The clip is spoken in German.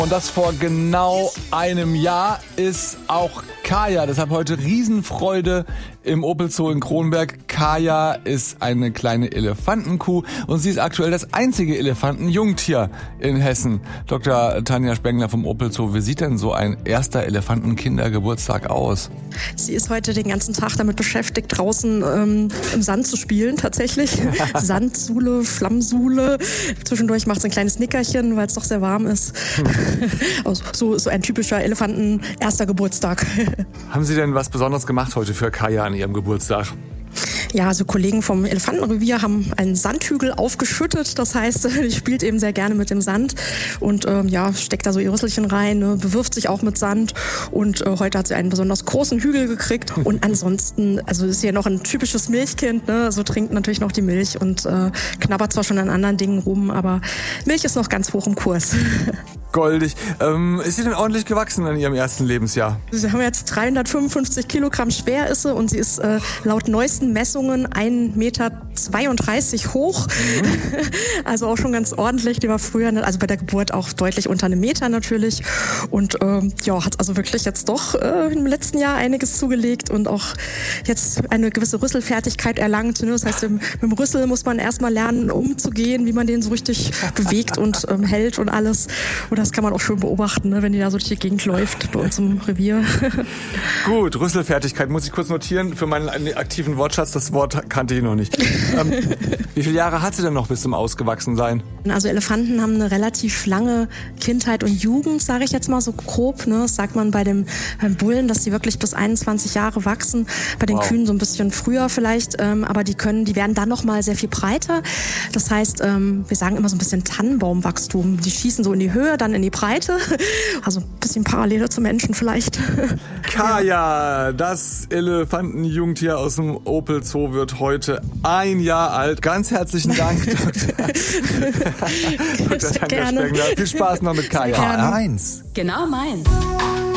Und das vor genau einem Jahr ist auch Kaya. Deshalb heute Riesenfreude im Opel Zoo in Kronberg. Kaya ist eine kleine Elefantenkuh und sie ist aktuell das einzige Elefantenjungtier in Hessen. Dr. Tanja Spengler vom Opel Zoo, wie sieht denn so ein erster Elefantenkindergeburtstag aus? Sie ist heute den ganzen Tag damit beschäftigt, draußen im Sand zu spielen tatsächlich. Sandsule, Flammsule. Zwischendurch macht sie ein kleines Nickerchen, weil es doch sehr warm ist. Also, so ein typischer Elefanten-erster Geburtstag. Haben Sie denn was Besonderes gemacht heute für Kaya an Ihrem Geburtstag? Ja, also Kollegen vom Elefantenrevier haben einen Sandhügel aufgeschüttet. Das heißt, die spielt eben sehr gerne mit dem Sand und steckt da so ihr Rüsselchen rein, bewirft sich auch mit Sand. Und heute hat sie einen besonders großen Hügel gekriegt. Und ansonsten, also ist sie ja noch ein typisches Milchkind, ne? Also trinkt natürlich noch die Milch und knabbert zwar schon an anderen Dingen rum, aber Milch ist noch ganz hoch im Kurs. Goldig. Ist sie denn ordentlich gewachsen in ihrem ersten Lebensjahr? Sie haben jetzt 355 Kilogramm schwer ist sie und sie ist laut neuesten Messungen 1,32 Meter hoch. Also auch schon ganz ordentlich. Die war früher, also bei der Geburt auch deutlich unter einem Meter natürlich. Und hat also wirklich jetzt doch im letzten Jahr einiges zugelegt und auch jetzt eine gewisse Rüsselfertigkeit erlangt. Das heißt, mit dem Rüssel muss man erstmal lernen, umzugehen, wie man den so richtig bewegt und hält und alles. Und das kann man auch schön beobachten, ne, wenn die da so durch die Gegend läuft bei uns im Revier. Gut, Rüsselfertigkeit muss ich kurz notieren für meinen aktiven Wortschatz. Das Wort kannte ich noch nicht. Wie viele Jahre hat sie denn noch bis zum Ausgewachsensein? Also Elefanten haben eine relativ lange Kindheit und Jugend, sage ich jetzt mal so grob. Ne? Das sagt man bei dem Bullen, dass sie wirklich bis 21 Jahre wachsen. Bei den Kühen so ein bisschen früher vielleicht, aber die werden dann noch mal sehr viel breiter. Das heißt, wir sagen immer so ein bisschen Tannenbaumwachstum. Die schießen so in die Höhe, dann in die Breite. Also ein bisschen Parallele zu Menschen vielleicht. Kaya, das Elefantenjungtier aus dem Opel Zoo, wird heute 1 Jahr alt. Ganz herzlichen Dank, Dr. Tanja Spengler. Viel Spaß noch mit Kaya. HR1. Genau meins.